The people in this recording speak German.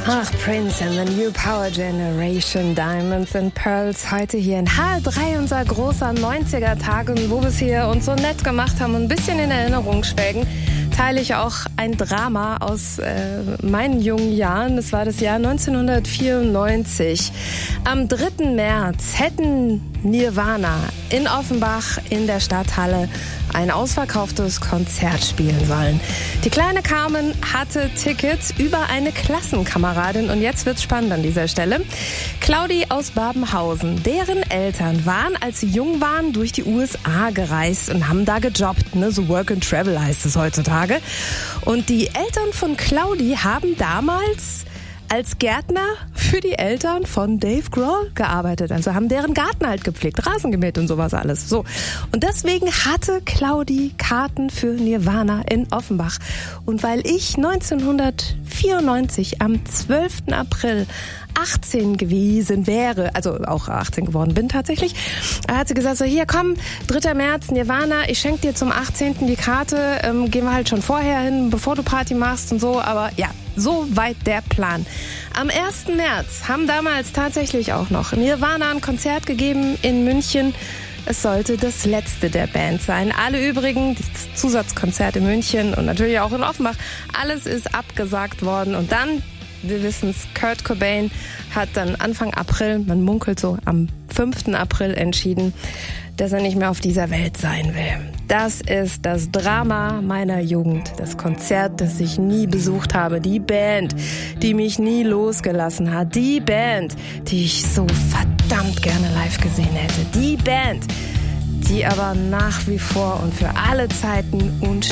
Ach, Prince and the New Power Generation, Diamonds and Pearls, heute hier in H3, unser großer 90er-Tag, wo wir es hier uns so nett gemacht haben und ein bisschen in Erinnerung schwelgen, teile ich auch ein Drama aus meinen jungen Jahren. Das war das Jahr 1994. Am 3. März hätten Nirvana in Offenbach in der Stadthalle ein ausverkauftes Konzert spielen sollen. Die kleine Carmen hatte Tickets über eine Klassenkameradin und jetzt wird's spannend an dieser Stelle. Claudi aus Babenhausen, deren Eltern waren, als sie jung waren, durch die USA gereist und haben da gejobbt, ne? So Work and Travel heißt es heutzutage. Und die Eltern von Claudi haben damals als Gärtner für die Eltern von Dave Grohl gearbeitet. Also haben deren Garten halt gepflegt, Rasen gemäht und sowas alles. So. Und deswegen hatte Claudi Karten für Nirvana in Offenbach. Und weil ich 1994 am 12. April 18 gewesen wäre, also auch 18 geworden bin tatsächlich, hat sie gesagt, so hier komm, 3. März, Nirvana, ich schenke dir zum 18. die Karte, gehen wir halt schon vorher hin, bevor du Party machst und so, aber ja, so weit der Plan. Am 1. März haben damals tatsächlich auch noch Nirvana ein Konzert gegeben in München. Es sollte das letzte der Band sein. Alle übrigen, das Zusatzkonzert in München und natürlich auch in Offenbach, alles ist abgesagt worden und dann, wir wissen's, Kurt Cobain hat dann Anfang April, man munkelt so am 5. April entschieden, dass er nicht mehr auf dieser Welt sein will. Das ist das Drama meiner Jugend, das Konzert, das ich nie besucht habe, die Band, die mich nie losgelassen hat, die Band, die ich so verdammt gerne live gesehen hätte, die Band, die aber nach wie vor und für alle Zeiten